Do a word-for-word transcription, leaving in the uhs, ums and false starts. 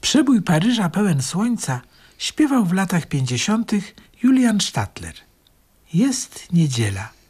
Przebój Paryża pełen słońca śpiewał w latach pięćdziesiątych Julian Stadler. Jest niedziela.